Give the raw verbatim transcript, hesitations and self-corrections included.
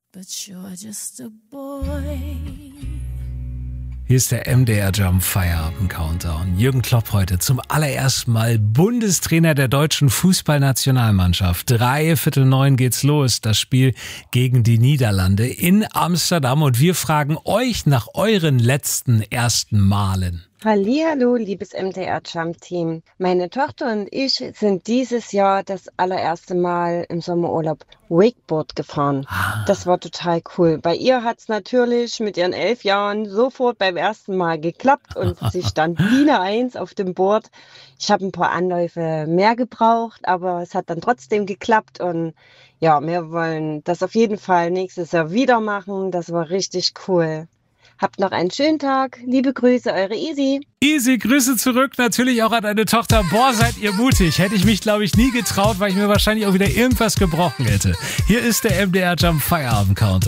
but you're just a boy. Hier ist der M D R Jump Feierabend Countdown. Jürgen Klopp heute zum allerersten Mal Bundestrainer der deutschen Fußballnationalmannschaft. Drei Viertel neun geht's los, das Spiel gegen die Niederlande in Amsterdam. Und wir fragen euch nach euren letzten ersten Malen. Hallihallo, liebes M D R-Jump-Team. Meine Tochter und ich sind dieses Jahr das allererste Mal im Sommerurlaub Wakeboard gefahren. Ah. Das war total cool. Bei ihr hat's natürlich mit ihren elf Jahren sofort beim ersten Mal geklappt und sie stand wie eine Eins auf dem Board. Ich habe ein paar Anläufe mehr gebraucht, aber es hat dann trotzdem geklappt und ja, wir wollen das auf jeden Fall nächstes Jahr wieder machen. Das war richtig cool. Habt noch einen schönen Tag. Liebe Grüße, eure Easy. Easy, Grüße zurück. Natürlich auch an deine Tochter. Boah, seid ihr mutig. Hätte ich mich, glaube ich, nie getraut, weil ich mir wahrscheinlich auch wieder irgendwas gebrochen hätte. Hier ist der M D R Jump Feierabend Countdown.